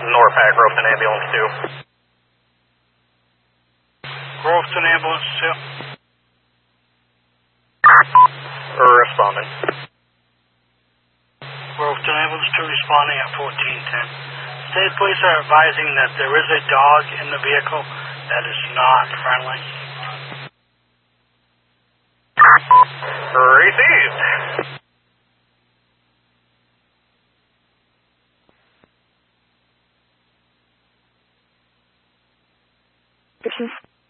Norpac, Groveton Ambulance 2. Groveton Ambulance 2. Responding. Groveton Ambulance 2 responding at 1410. State police are advising that there is a dog in the vehicle that is not friendly. Received.